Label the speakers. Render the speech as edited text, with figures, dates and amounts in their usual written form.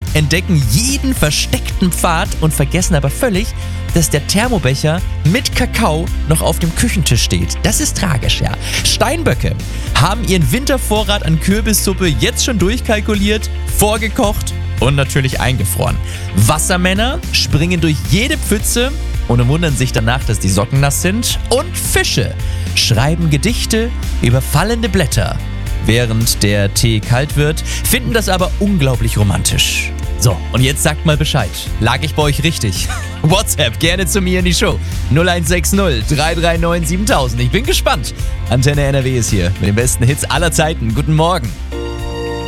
Speaker 1: entdecken jeden versteckten Pfad und vergessen aber völlig, dass der Thermobecher mit Kakao noch auf dem Küchentisch steht. Das ist tragisch, ja. Steinböcke haben ihren Wintervorrat an Kürbissuppe jetzt schon durchkalkuliert, vorgekocht und natürlich eingefroren. Wassermänner springen durch jede Pfütze und wundern sich danach, dass die Socken nass sind. Und Fische schreiben Gedichte über fallende Blätter, während der Tee kalt wird, finden das aber unglaublich romantisch. So, und jetzt sagt mal Bescheid. Lag ich bei euch richtig? WhatsApp gerne zu mir in die Show. 0160 339 7000. Ich bin gespannt. Antenne NRW ist hier mit den besten Hits aller Zeiten. Guten Morgen.